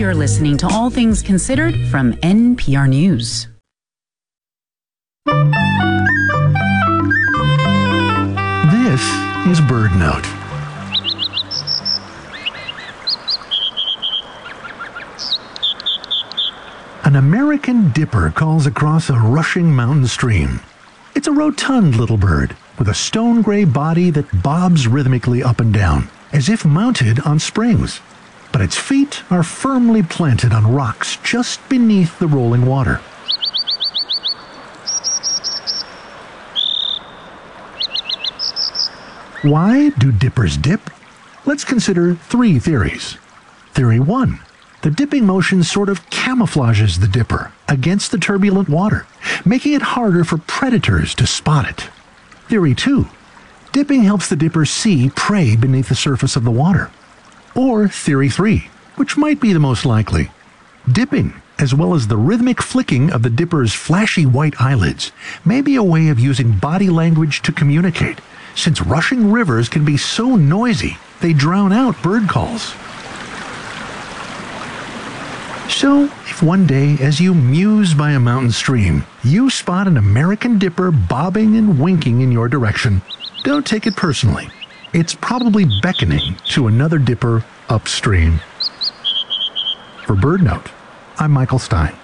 You're listening to All Things Considered from NPR News. This is BirdNote. An American dipper calls across a rushing mountain stream. It's a rotund little bird with a stone-gray body that bobs rhythmically up and down, as if mounted on springs. But its feet are firmly planted on rocks just beneath the rolling water. Why do dippers dip? Let's consider 3 theories. Theory 1. The dipping motion sort of camouflages the dipper against the turbulent water, making it harder for predators to spot it. Theory 2. Dipping helps the dipper see prey beneath the surface of the water. Or Theory 3, which might be the most likely. Dipping, as well as the rhythmic flicking of the dipper's flashy white eyelids, may be a way of using body language to communicate, since rushing rivers can be so noisy they drown out bird calls. So, if one day, as you muse by a mountain stream, you spot an American dipper bobbing and winking in your direction, don't take it personally. It's probably beckoning to another dipper upstream. For BirdNote, I'm Michael Stein.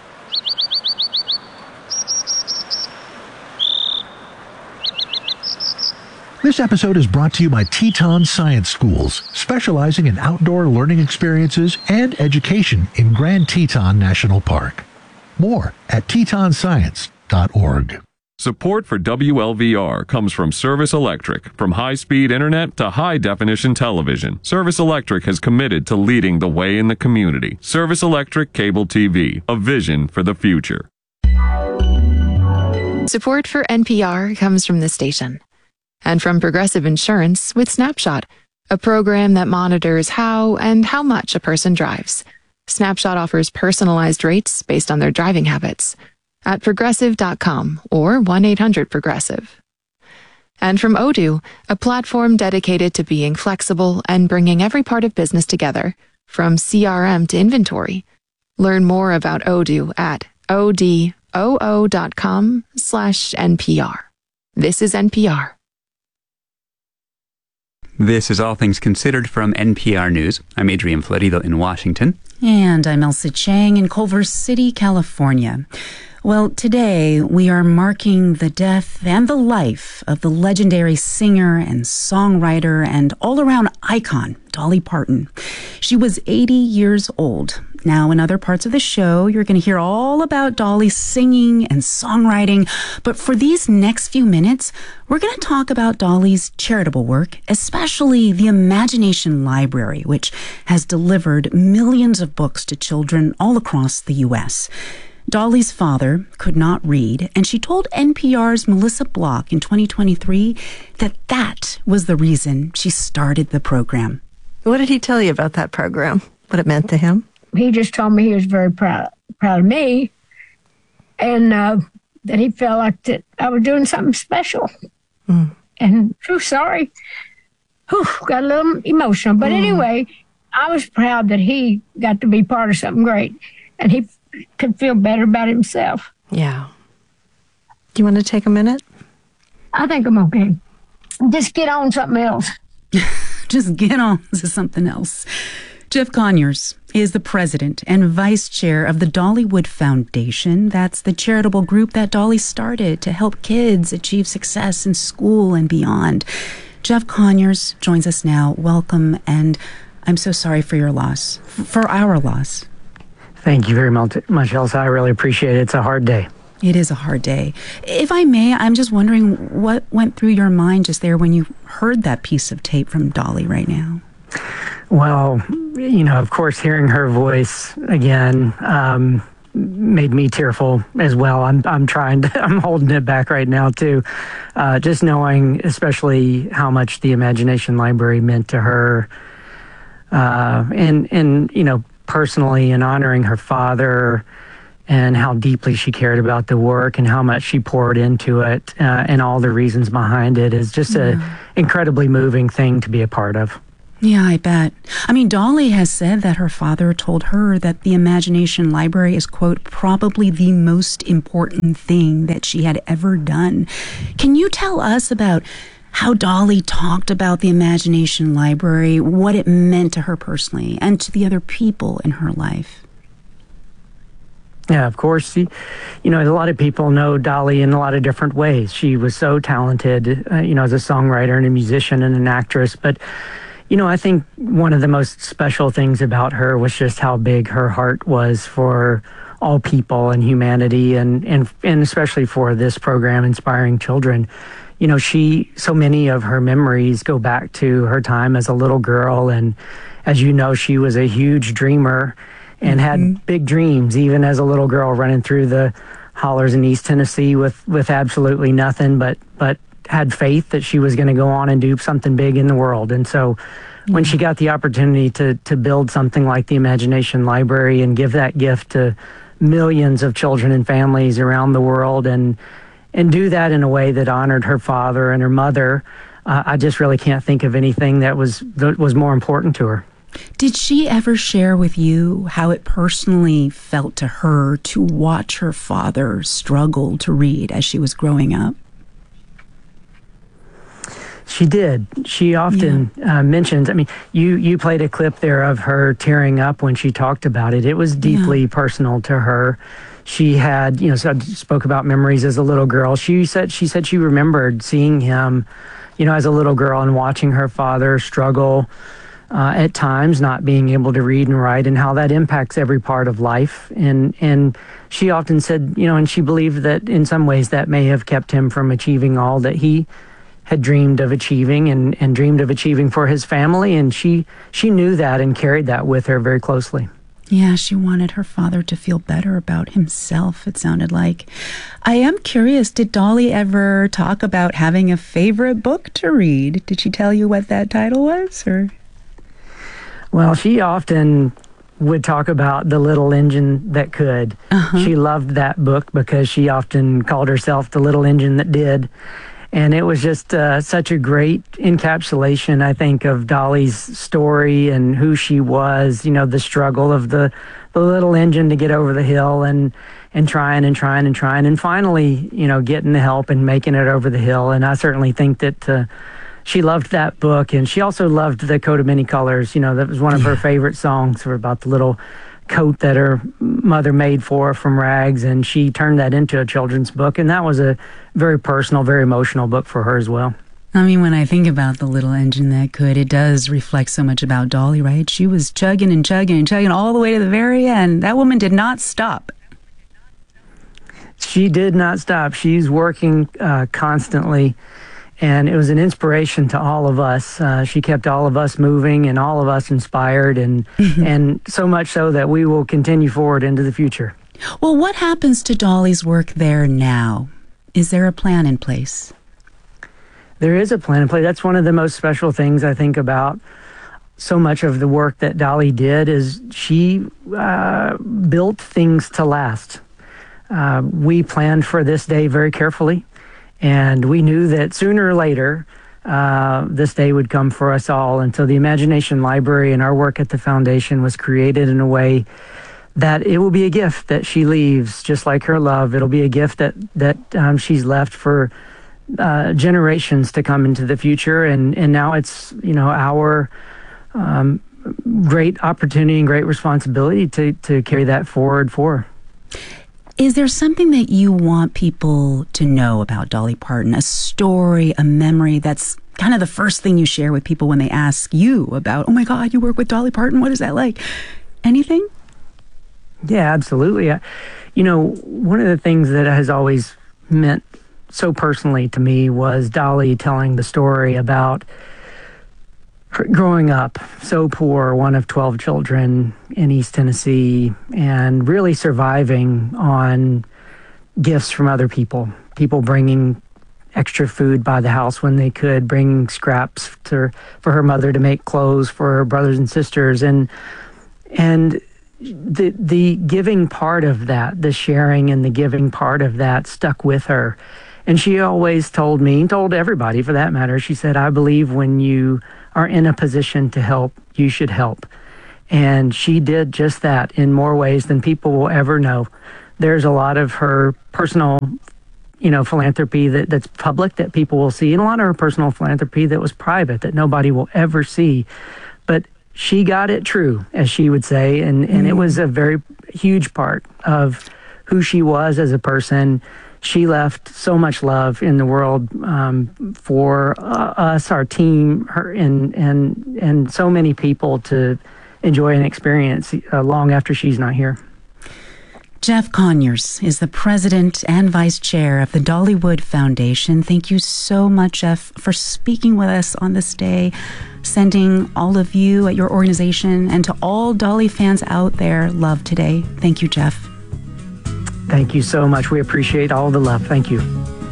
This episode is brought to you by Teton Science Schools, specializing in outdoor learning experiences and education in Grand Teton National Park. More at tetonscience.org. Support for WLVR comes from Service Electric. From high-speed internet to high-definition television, Service Electric has committed to leading the way in the community. Service Electric Cable TV, a vision for the future. Support for NPR comes from the station. And from Progressive Insurance with Snapshot, a program that monitors how and how much a person drives. Snapshot offers personalized rates based on their driving habits at progressive.com or 1-800-PROGRESSIVE. And from Odoo, a platform dedicated to being flexible and bringing every part of business together, from CRM to inventory. Learn more about Odoo at odoo.com/NPR. This is NPR. This is All Things Considered from NPR News. I'm Adrian Florido in Washington. And I'm Elsa Chang in Culver City, California. Well, today we are marking the death and the life of the legendary singer and songwriter and all-around icon, Dolly Parton. She was 80 years old. Now, in other parts of the show, you're going to hear all about Dolly's singing and songwriting. But for these next few minutes, we're going to talk about Dolly's charitable work, especially the Imagination Library, which has delivered millions of books to children all across the U.S. Dolly's father could not read, and she told NPR's Melissa Block in 2023 that that was the reason she started the program. What did he tell you about that program? What it meant to him? He just told me he was very proud of me, and that he felt like that I was doing something special. And so sorry. Got a little emotional. But anyway, I was proud that he got to be part of something great, and he could feel better about himself. Yeah. Do you want to take a minute? I think I'm okay. Just get on something else. Just get on to something else. Jeff Conyers is the president and vice chair of the Dollywood Foundation. That's the charitable group that Dolly started to help kids achieve success in school and beyond. Jeff Conyers joins us now. Welcome, and I'm so sorry for your loss, for our loss. Thank you very much, Elsa. I really appreciate it. It's a hard day. It is a hard day. If I may, I'm just wondering what went through your mind just there when you heard that piece of tape from Dolly right now. Well, of course, hearing her voice again made me tearful as well. I'm holding it back right now too. Just knowing, especially how much the Imagination Library meant to her, and personally, and honoring her father, and how deeply she cared about the work and how much she poured into it, and all the reasons behind it is just an incredibly moving thing to be a part of. Yeah, I bet. I mean, Dolly has said that her father told her that the Imagination Library is, quote, probably the most important thing that she had ever done. Can you tell us about how Dolly talked about the Imagination Library, what it meant to her personally and to the other people in her life? Yeah, of course. A lot of people know Dolly in a lot of different ways. She was so talented, as a songwriter and a musician and an actress. But, I think one of the most special things about her was just how big her heart was for all people and humanity, and especially for this program, Inspiring Children. So many of her memories go back to her time as a little girl. And as you know, she was a huge dreamer and had big dreams, even as a little girl running through the hollers in East Tennessee with absolutely nothing, but had faith that she was going to go on and do something big in the world. And so when she got the opportunity to build something like the Imagination Library and give that gift to millions of children and families around the world, and do that in a way that honored her father and her mother, I just really can't think of anything that was more important to her. Did she ever share with you how it personally felt to her to watch her father struggle to read as she was growing up? She did. She often mentions, you played a clip there of her tearing up when she talked about it. It was deeply personal to her. She had, spoke about memories as a little girl. She said she remembered seeing him, as a little girl and watching her father struggle at times, not being able to read and write, and how that impacts every part of life. And she often said, and she believed that in some ways that may have kept him from achieving all that he had dreamed of achieving and dreamed of achieving for his family. And she knew that and carried that with her very closely. Yeah, she wanted her father to feel better about himself, it sounded like. I am curious, did Dolly ever talk about having a favorite book to read? Did she tell you what that title was, or? Well, she often would talk about The Little Engine That Could. She loved that book because she often called herself the little engine that did. And it was just such a great encapsulation, I think, of Dolly's story and who she was, the struggle of the little engine to get over the hill and trying and trying and trying. And finally, getting the help and making it over the hill. And I certainly think that she loved that book. And she also loved The Coat of Many Colors. That was one of her favorite songs about the little coat that her mother made for her from rags, and she turned that into a children's book, and that was a very personal, very emotional book for her as well. I mean, when I think about The Little Engine That Could, it does reflect so much about Dolly, right? She was chugging and chugging and chugging all the way to the very end. That woman did not stop. She did not stop. She's working constantly, and it was an inspiration to all of us. She kept all of us moving and all of us inspired, and so much so that we will continue forward into the future. Well, what happens to Dolly's work there now? Is there a plan in place? There is a plan in place. That's one of the most special things I think about so much of the work that Dolly did is she built things to last. We planned for this day very carefully. And we knew that sooner or later, this day would come for us all. And so the Imagination Library and our work at the foundation was created in a way that it will be a gift that she leaves, just like her love. It'll be a gift that she's left for generations to come into the future. And now it's, our great opportunity and great responsibility to carry that forward for her. Is there something that you want people to know about Dolly Parton? A story, a memory that's kind of the first thing you share with people when they ask you about, oh my God, you work with Dolly Parton. What is that like? Anything? Yeah, absolutely. One of the things that has always meant so personally to me was Dolly telling the story about growing up so poor, one of 12 children in East Tennessee, and really surviving on gifts from other people bringing extra food by the house when they could, bringing scraps for her mother to make clothes for her brothers and sisters, and the giving part of that, the sharing and the giving part of that stuck with her. And she always told me, and told everybody for that matter, she said, I believe when you are in a position to help, you should help. And she did just that in more ways than people will ever know. There's a lot of her personal, philanthropy that's public that people will see, and a lot of her personal philanthropy that was private that nobody will ever see. But she got it true, as she would say, and it was a very huge part of who she was as a person. She left so much love in the world for us, our team, her, and so many people to enjoy and experience long after she's not here. Jeff Conyers is the president and vice chair of the Dollywood Foundation. Thank you so much, Jeff, for speaking with us on this day, sending all of you at your organization and to all Dolly fans out there love today. Thank you, Jeff. Thank you so much. We appreciate all the love. Thank you.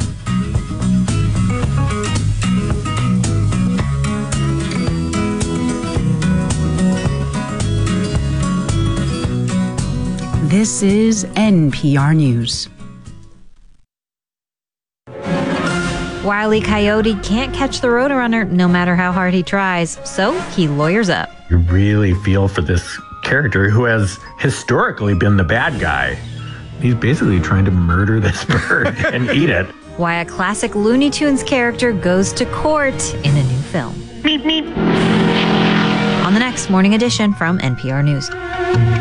This is NPR News. Wile E. Coyote can't catch the Roadrunner no matter how hard he tries, so he lawyers up. You really feel for this character who has historically been the bad guy. He's basically trying to murder this bird and eat it. Why a classic Looney Tunes character goes to court in a new film. Meep, meep. On the next Morning Edition from NPR News.